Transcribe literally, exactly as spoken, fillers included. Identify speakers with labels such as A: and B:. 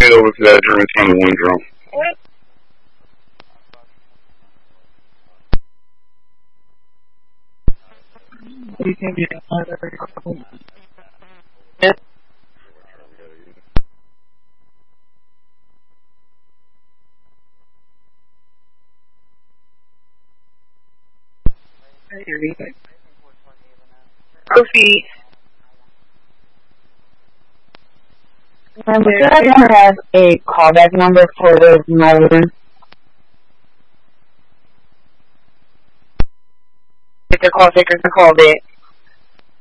A: it over to that German twenty-one drone.
B: You can get another. Proceed.
C: Um, do I have a callback number for the Northern?
B: If the call takers are called it.